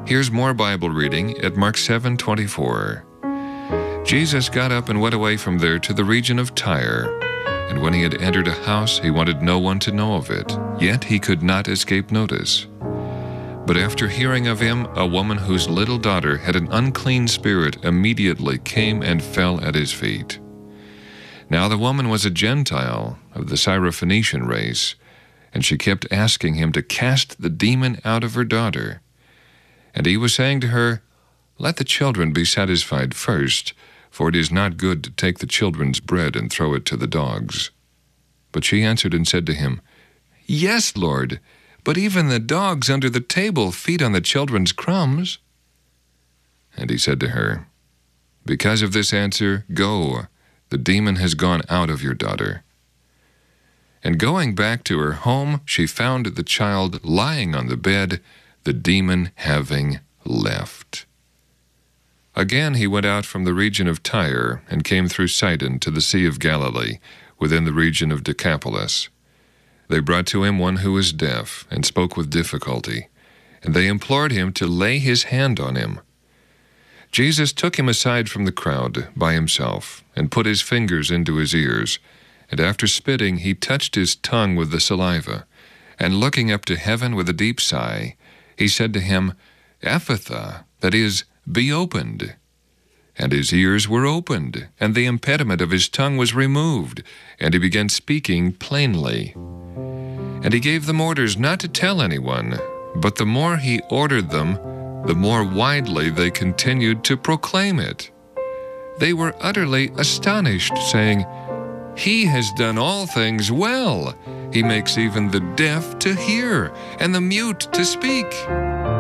Here's more Bible reading at Mark 7:24. Jesus got up and went away from there to the region of Tyre. And when he had entered a house, he wanted no one to know of it, yet he could not escape notice. But after hearing of him, a woman whose little daughter had an unclean spirit immediately came and fell at his feet. Now the woman was a Gentile of the Syrophoenician race, and she kept asking him to cast the demon out of her daughter. And he was saying to her, "Let the children be satisfied first, for it is not good to take the children's bread and throw it to the dogs." But she answered and said to him, "Yes, Lord, but even the dogs under the table feed on the children's crumbs." And he said to her, "Because of this answer, go, the demon has gone out of your daughter." And going back to her home, she found the child lying on the bed, the demon having left. Again he went out from the region of Tyre and came through Sidon to the Sea of Galilee, within the region of Decapolis. They brought to him one who was deaf and spoke with difficulty, and they implored him to lay his hand on him. Jesus took him aside from the crowd by himself and put his fingers into his ears, and after spitting he touched his tongue with the saliva, and looking up to heaven with a deep sigh, he said to him, "Ephphatha," that is, "be opened." And his ears were opened, and the impediment of his tongue was removed, and he began speaking plainly. And he gave them orders not to tell anyone, but the more he ordered them, the more widely they continued to proclaim it. They were utterly astonished, saying, "He has done all things well. He makes even the deaf to hear, and the mute to speak."